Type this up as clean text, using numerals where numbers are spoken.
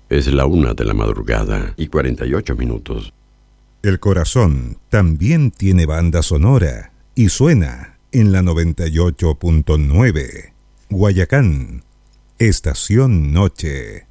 Es la 1:48 a.m. El corazón también tiene banda sonora y suena en la 98.9. Guayacán, Estación Noche.